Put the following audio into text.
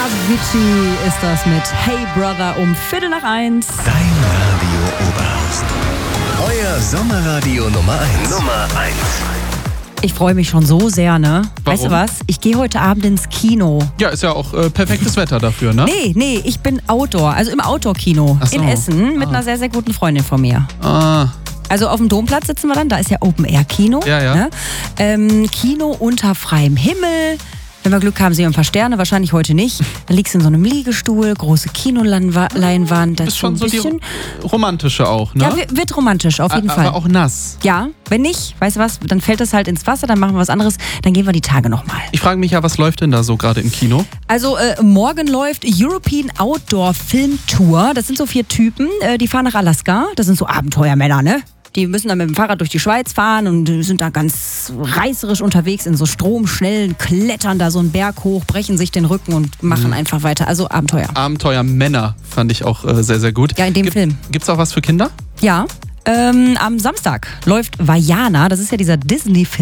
Avicii ist das mit Hey Brother um 1:15. Dein Radio Oberhausen. Euer Sommerradio Nummer 1. Nummer 1. Ich freue mich schon so sehr, ne? Warum? Weißt du was? Ich gehe heute Abend ins Kino. Ja, ist ja auch perfektes Wetter dafür, ne? Nee, ich bin Outdoor, also im Outdoor-Kino Ach so. in Essen mit einer sehr, sehr guten Freundin von mir. Ah, Also auf dem Domplatz sitzen wir dann, da ist ja Open-Air-Kino. Ja. Ne? Kino unter freiem Himmel. Wenn wir Glück haben, sehen wir ein paar Sterne, wahrscheinlich heute nicht. Dann liegst du in so einem Liegestuhl, große Kinoleinwand. Das ist schon ein so bisschen, die romantische auch, ne? ja, wird romantisch, auf jeden Fall. Aber auch nass. Ja, wenn nicht, weißt du was, dann fällt das halt ins Wasser, dann machen wir was anderes, dann gehen wir die Tage nochmal. Ich frage mich ja, was läuft denn da so gerade im Kino? Also morgen läuft European Outdoor Film Tour. Das sind so 4 Typen, die fahren nach Alaska. Das sind so Abenteuermänner, ne? Die müssen dann mit dem Fahrrad durch die Schweiz fahren und sind da ganz reißerisch unterwegs in so stromschnellen, klettern da so einen Berg hoch, brechen sich den Rücken und machen einfach weiter. Also Abenteuer. Abenteuermänner fand ich auch sehr, sehr gut. Ja, in dem Film. Gibt's auch was für Kinder? Ja, am Samstag läuft Vaiana, das ist ja dieser Disney-Film.